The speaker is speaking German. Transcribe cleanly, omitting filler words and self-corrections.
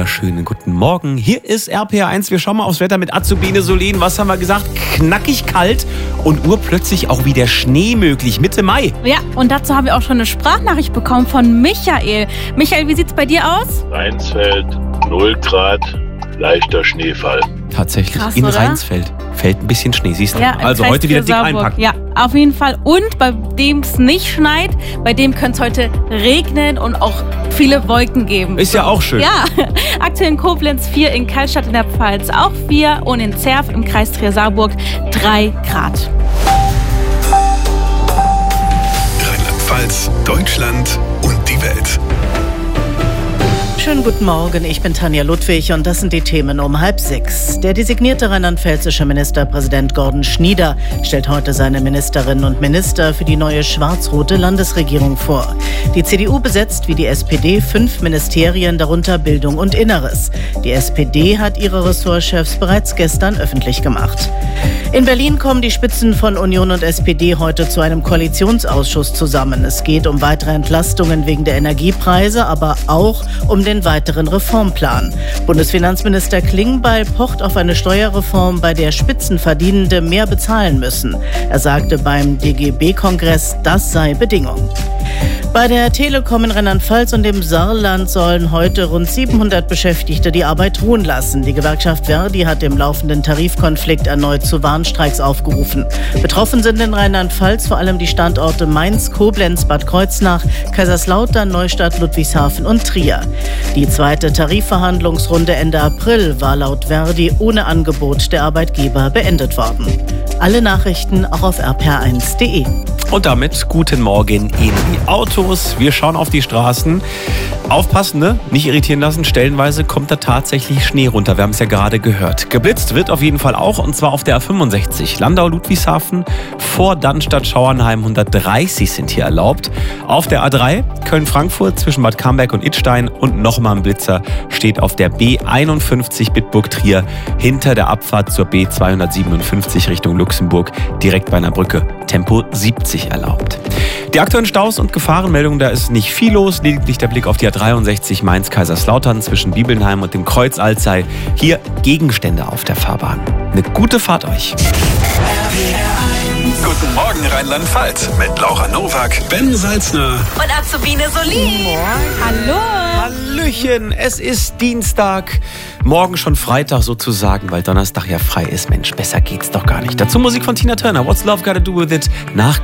wunderschönen guten Morgen. Hier ist RPR1. Wir schauen mal aufs Wetter mit Azubine Solin. Was haben wir gesagt? Knackig kalt und urplötzlich auch wieder Schnee möglich. Mitte Mai. Ja, und dazu haben wir auch schon eine Sprachnachricht bekommen von Michael. Michael, wie sieht's bei dir aus? Rheinsfeld, 0 Grad, leichter Schneefall. Tatsächlich, krass, in oder? Rheinsfeld fällt ein bisschen Schnee, siehst du? Ja, Also im heute wieder dick Kreis einpacken. Ja, auf jeden Fall. Und bei dem es nicht schneit, bei dem könnte es heute regnen und auch viele Wolken geben. Ist ja auch schön. Ja, aktuell in Koblenz 4, in Cannstatt in der Pfalz auch 4 und in Zerf im Kreis Trier-Saarburg 3 Grad. Rheinland-Pfalz, Deutschland und die Welt. Schönen guten Morgen, ich bin Tanja Ludwig und das sind die Themen um 5:30. Der designierte rheinland-pfälzische Ministerpräsident Gordon Schnieder stellt heute seine Ministerinnen und Minister für die neue schwarz-rote Landesregierung vor. Die CDU besetzt wie die SPD 5 Ministerien, darunter Bildung und Inneres. Die SPD hat ihre Ressortchefs bereits gestern öffentlich gemacht. In Berlin kommen die Spitzen von Union und SPD heute zu einem Koalitionsausschuss zusammen. Es geht um weitere Entlastungen wegen der Energiepreise, aber auch um den weiteren Reformplan. Bundesfinanzminister Klingbeil pocht auf eine Steuerreform, bei der Spitzenverdienende mehr bezahlen müssen. Er sagte beim DGB-Kongress, das sei Bedingung. Bei der Telekom in Rheinland-Pfalz und im Saarland sollen heute rund 700 Beschäftigte die Arbeit ruhen lassen. Die Gewerkschaft Verdi hat im laufenden Tarifkonflikt erneut zu Warnstreiks aufgerufen. Betroffen sind in Rheinland-Pfalz vor allem die Standorte Mainz, Koblenz, Bad Kreuznach, Kaiserslautern, Neustadt, Ludwigshafen und Trier. Die zweite Tarifverhandlungsrunde Ende April war laut Verdi ohne Angebot der Arbeitgeber beendet worden. Alle Nachrichten auch auf rpr1.de. Und damit guten Morgen in die Autos. Wir schauen auf die Straßen. Aufpassen, ne? Nicht irritieren lassen. Stellenweise kommt da tatsächlich Schnee runter. Wir haben es ja gerade gehört. Geblitzt wird auf jeden Fall auch, und zwar auf der A65. Landau-Ludwigshafen vor Dannstatt-Schauernheim 130 sind hier erlaubt. Auf der A3 Köln-Frankfurt zwischen Bad Camberg und Idstein und nochmal ein Blitzer steht auf der B51 Bitburg-Trier hinter der Abfahrt zur B257 Richtung Luxemburg direkt bei einer Brücke. Tempo 70 erlaubt. Die aktuellen Staus und Gefahrenmeldungen, da ist nicht viel los. Lediglich der Blick auf die A63 Mainz-Kaiserslautern zwischen Bibelnheim und dem Kreuz Alzey. Hier Gegenstände auf der Fahrbahn. Eine gute Fahrt euch. Guten Morgen Rheinland-Pfalz mit Laura Nowak, Ben Salzner Und Azubine Solin. Hallo. Hallöchen, es ist Dienstag. Morgen schon Freitag sozusagen, weil Donnerstag ja frei ist. Mensch, besser geht's doch gar nicht. Dazu Musik von Tina Turner. What's Love Gotta Do With It? Nach